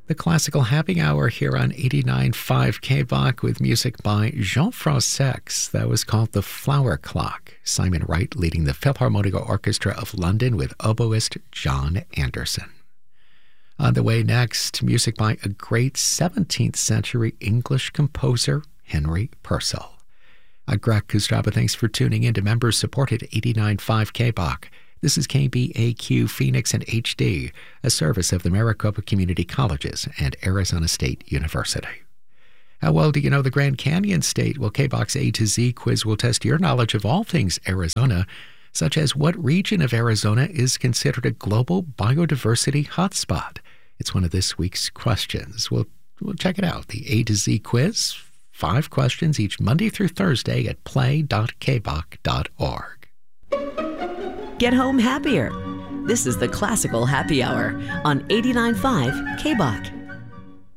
The Classical Happy Hour here on 89.5 KBOC with music by Jean-Françaix. That was called The Flower Clock. Simon Wright leading the Philharmonic Orchestra of London with oboist John Anderson. On the way next, music by a great 17th century English composer, Henry Purcell. I'm Greg Kustraba. Thanks for tuning in to members-supported 89.5 KBOC. This is KBAQ Phoenix and HD, a service of the Maricopa Community Colleges and Arizona State University. How well do you know the Grand Canyon State? Well, KBOC's A to Z quiz will test your knowledge of all things Arizona, such as what region of Arizona is considered a global biodiversity hotspot. It's one of this week's questions. We'll check it out. The A to Z quiz, 5 questions each Monday through Thursday at play.kboc.org. Get home happier. This is the Classical Happy Hour on 89.5 KBOC.